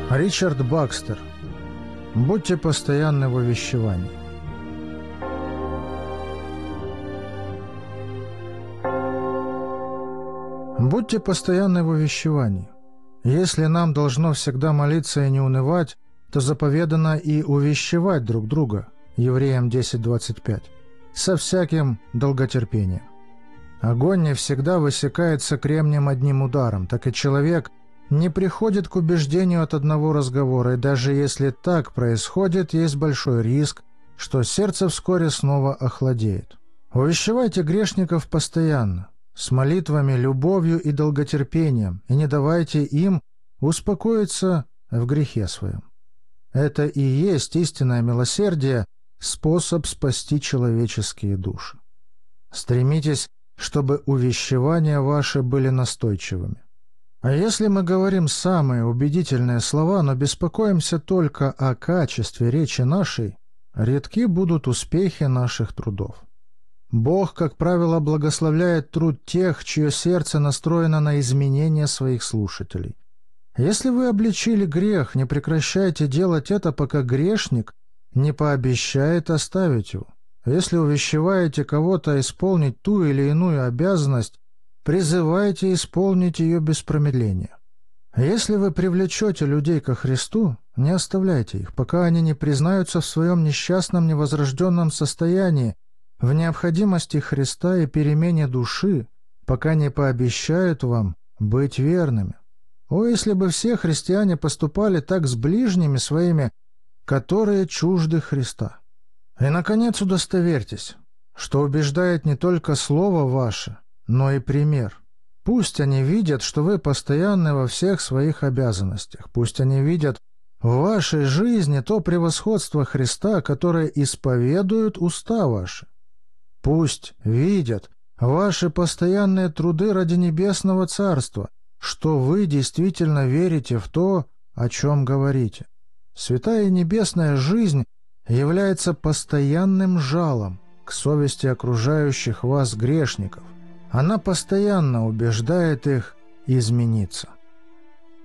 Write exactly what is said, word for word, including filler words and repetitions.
Ричард Бакстер. Будьте постоянны в увещевании. Будьте постоянны в увещевании. Если нам должно всегда молиться и не унывать, то заповедано и увещевать друг друга, Евреям десять двадцать пять, со всяким долготерпением. Огонь не всегда высекается кремнем одним ударом, так и человек не приходит к убеждению от одного разговора, и даже если так происходит, есть большой риск, что сердце вскоре снова охладеет. Увещевайте грешников постоянно, с молитвами, любовью и долготерпением, и не давайте им успокоиться в грехе своем. Это и есть истинное милосердие, способ спасти человеческие души. Стремитесь, чтобы увещевания ваши были настойчивыми. А если мы говорим самые убедительные слова, но беспокоимся только о качестве речи нашей, редки будут успехи наших трудов. Бог, как правило, благословляет труд тех, чье сердце настроено на изменение своих слушателей. Если вы обличили грех, не прекращайте делать это, пока грешник не пообещает оставить его. Если увещеваете кого-то исполнить ту или иную обязанность, призывайте исполнить ее без промедления. Если вы привлечете людей ко Христу, не оставляйте их, пока они не признаются в своем несчастном невозрожденном состоянии, в необходимости Христа и перемене души, пока не пообещают вам быть верными. О, если бы все христиане поступали так с ближними своими, которые чужды Христа. И, наконец, удостоверьтесь, что убеждает не только слово ваше, но и пример. Пусть они видят, что вы постоянны во всех своих обязанностях. Пусть они видят в вашей жизни то превосходство Христа, которое исповедуют уста ваши. Пусть видят ваши постоянные труды ради Небесного Царства, что вы действительно верите в то, о чем говорите. Святая и небесная жизнь является постоянным жалом к совести окружающих вас грешников. Она постоянно убеждает их измениться.